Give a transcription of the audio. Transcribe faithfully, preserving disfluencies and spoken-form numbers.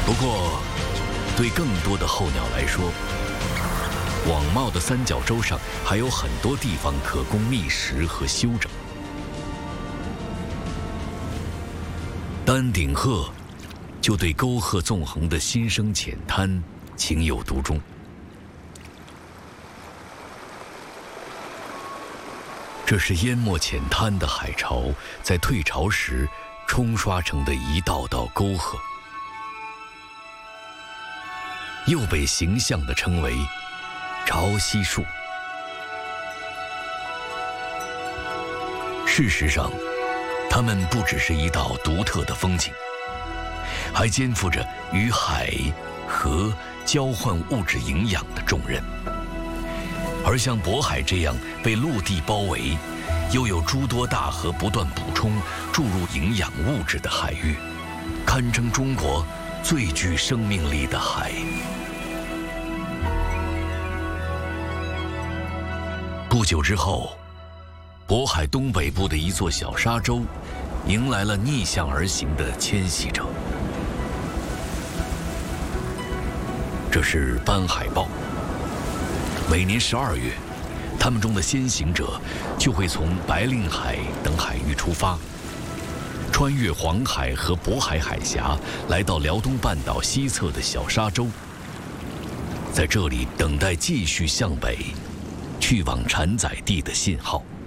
不过，对更多的候鸟来说，广袤的三角洲上还有很多地方可供觅食和休整。丹顶鹤就对沟壑纵横的新生浅滩情有独钟。这是淹没浅滩的海潮在退潮时冲刷成的一道道沟壑，又被形象地称为潮汐树。事实上，它们不只是一道独特的风景，还肩负着与海、河交换物质营养的重任。而像渤海这样被陆地包围，又有诸多大河不断补充注入营养物质的海域，堪称中国最具生命力的海。不久之后，渤海东北部的一座小沙洲迎来了逆向而行的迁徙者，这是斑海豹。每年十二月，他们中的先行者就会从白令海等海域出发，穿越黄海和渤海海峡，来到辽东半岛西侧的小沙洲，在这里等待继续向北去往产崽地的信号。